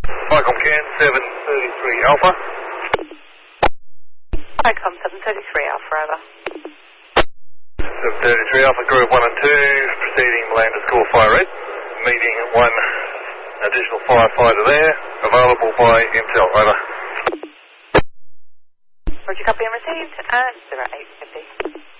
Vicom Can 733 Alpha. Vicom 733 Alpha, over. 733 Alpha, Group 1 and 2, proceeding land score fire red. Meeting one additional firefighter there, available by Intel, over. Roger, copy and received, and 0850.